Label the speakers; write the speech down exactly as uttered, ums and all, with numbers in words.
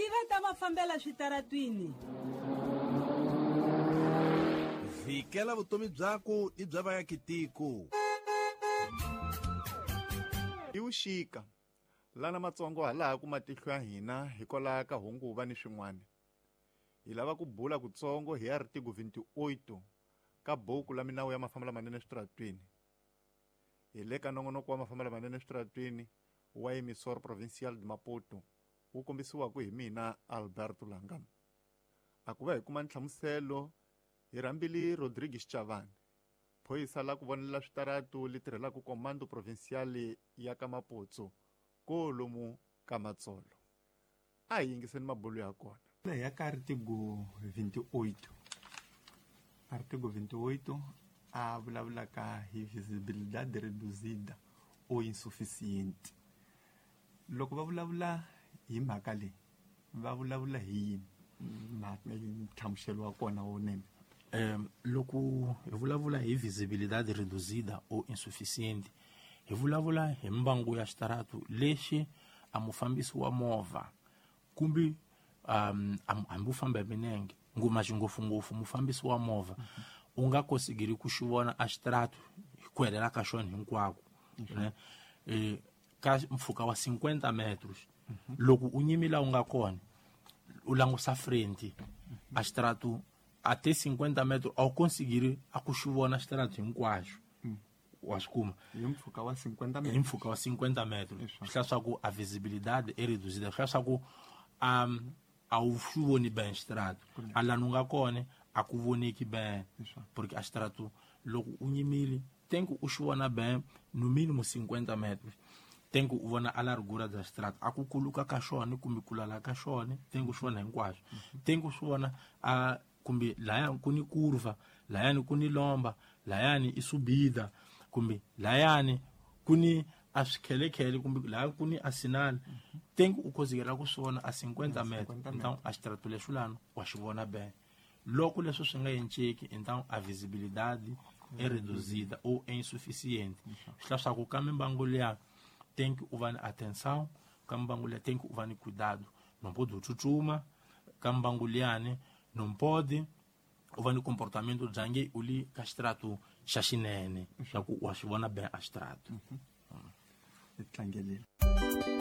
Speaker 1: tiva ta mafambela switaratwini.
Speaker 2: Vikela vutomi byako i bya vaakitiko.
Speaker 3: I wuxika lana matsongo halaha ku matihlo ya hina hikwalaho ka hunguva ni swin'wana. Hi lava ku bula kutsongo hi artigo twenty-eight ka buku la minawu ya mafambelo manene switaratwini. Hi le ka nongonoko wa mafambelo manene switaratwini wa emisoro provincial de Maputo wu kombisiwaku hi mina Alberto Langam. A ku va hi kuma nhlamuselo hi rhambile Rodrigues Chavani, phoyisa la ku vonela switaratu li tirhelaku komando provincial ya ka Maputo kolomu ka Matsolo. A hi yingiseni mabulu ya kona.
Speaker 4: Ya ka artigo twenty-eight. Artigo twenty-eight a vulavula ka hi visibilidade reduzida ou insuficiente. Loko va vulavula hi mhaka leyi va vulavula hi nthlamuselo wa kona wonene.
Speaker 5: Um, loko hi vulavula hi visibilidade reduzida ou insuficiente, hi vulavula hi mbangu ya xitaratu lexi a mufambisi wa movha kumbe um, hambi u famba hi milenge nguma ngopfungopfu mufambisi wa movha uh -huh. u nga kosigiri ku xi vona a xitaratu hi ku helela ka xona hinkwako uh -huh. ne? E, ka mpfhuka wa cinquenta metros uh -huh. loko u nyimila u nga kona u langusa frente uh -huh. a xitaratu até cinquenta metros ao conseguir a ku xi vona xitaratu hinkwaxo mm. wa swi kuma
Speaker 4: hi mpfhuka wa cinquenta metros
Speaker 5: hi mpfhuka wa cinquenta metros swi hlaya swa ku a visibilidade e reduzida swi hlaya swa ku um a wu xi voni ben xitaratu a lani u nga kona a ku voneki ben porque a xitaratu loko u nyimile tem ku u xi vona ben no mínimo cinquenta metros tem ku u vona a largura bya xitaratu a ku kuluka ka xona kumbe ku lala ka xona tem ku xi vona hinkwaxo tem ku xi vona a kumbe layani ku ni kurva, layani ku ni lomba, layani i subida, kumbe layani ku ni a swikhelekele, kumbe layani ku ni asinal. Mm -hmm. Tem ku u kozigela ku swona a cinquenta metros, então a xitaratu lexo lano wa xi vona bem. Loko leswo swi nga enceki, então a visibilidade é reduzida ou é insuficiente. Swi hlaya ku ka mimbangu liya tem que u va ni atenção, ka mimbangu liya tem que u va ni cuidado. Não pode tsutsuma, ka mimbangu liyani não pode uva ni comportamento byange uli ka xitaratu xa xinene xa ku wa xi vona bem a xitaratu.
Speaker 4: Tlangelile.